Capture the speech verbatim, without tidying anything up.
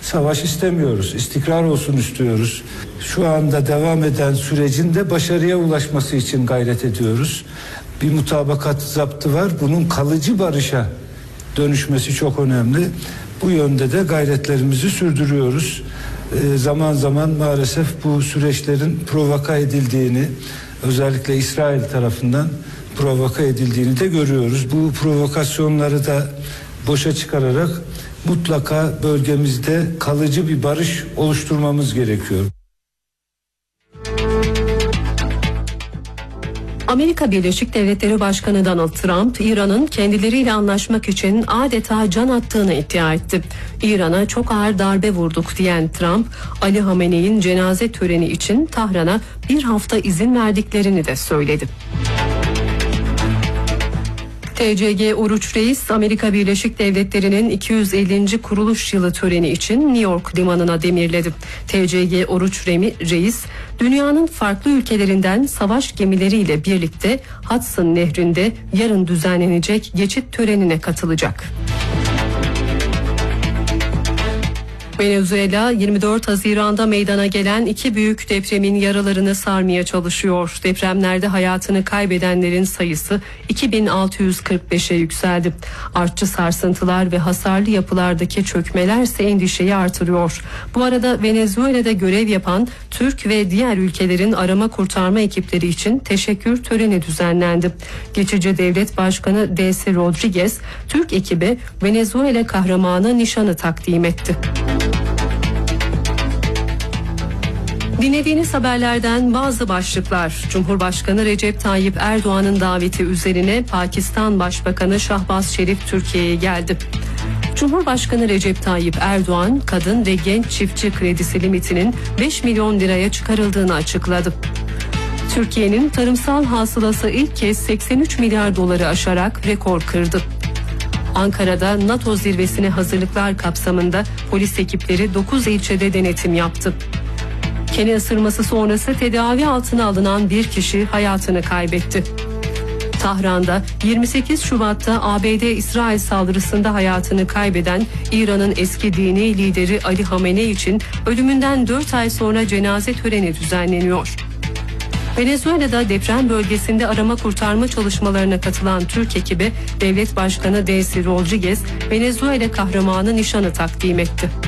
Savaş istemiyoruz, istikrar olsun istiyoruz. Şu anda devam eden sürecin de başarıya ulaşması için gayret ediyoruz. Bir mutabakat zaptı var, bunun kalıcı barışa dönüşmesi çok önemli. Bu yönde de gayretlerimizi sürdürüyoruz. Ee, zaman zaman maalesef bu süreçlerin provoka edildiğini, özellikle İsrail tarafından provoka edildiğini de görüyoruz. Bu provokasyonları da boşa çıkararak mutlaka bölgemizde kalıcı bir barış oluşturmamız gerekiyor. Amerika Birleşik Devletleri Başkanı Donald Trump, İran'ın kendileriyle anlaşmak için adeta can attığını iddia etti. İran'a çok ağır darbe vurduk diyen Trump, Ali Hamenei'nin cenaze töreni için Tahran'a bir hafta izin verdiklerini de söyledi. T C G Oruç Reis, Amerika Birleşik Devletleri'nin iki yüz ellinci kuruluş yılı töreni için New York limanına demirledi. T C G Oruç Reis, dünyanın farklı ülkelerinden savaş gemileriyle birlikte Hudson Nehri'nde yarın düzenlenecek geçit törenine katılacak. Venezuela yirmi dört Haziran'da meydana gelen iki büyük depremin yaralarını sarmaya çalışıyor. Depremlerde hayatını kaybedenlerin sayısı iki bin altı yüz kırk beşe yükseldi. Artçı sarsıntılar ve hasarlı yapılardaki çökmeler ise endişeyi artırıyor. Bu arada Venezuela'da görev yapan Türk ve diğer ülkelerin arama kurtarma ekipleri için teşekkür töreni düzenlendi. Geçici Devlet Başkanı Delcy Rodriguez, Türk ekibe Venezuela kahramanı nişanı takdim etti. Dinlediğiniz haberlerden bazı başlıklar. Cumhurbaşkanı Recep Tayyip Erdoğan'ın daveti üzerine Pakistan Başbakanı Şahbaz Şerif Türkiye'ye geldi. Cumhurbaşkanı Recep Tayyip Erdoğan, kadın ve genç çiftçi kredisi limitinin beş milyon liraya çıkarıldığını açıkladı. Türkiye'nin tarımsal hasılası ilk kez seksen üç milyar doları aşarak rekor kırdı. Ankara'da NATO zirvesine hazırlıklar kapsamında polis ekipleri dokuz ilçede denetim yaptı. Kene ısırması sonrası tedavi altına alınan bir kişi hayatını kaybetti. Tahran'da yirmi sekiz Şubat'ta A B D-İsrail saldırısında hayatını kaybeden İran'ın eski dini lideri Ali Hamenei için ölümünden dört ay sonra cenaze töreni düzenleniyor. Venezuela'da deprem bölgesinde arama kurtarma çalışmalarına katılan Türk ekibi Devlet Başkanı Delcy Rodriguez, Venezuela kahramanı nişanı takdim etti.